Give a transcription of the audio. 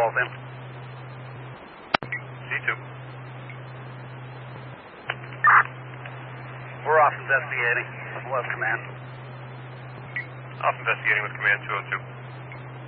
Walls in. C2. We're off investigating. What's command? Off investigating with command 202.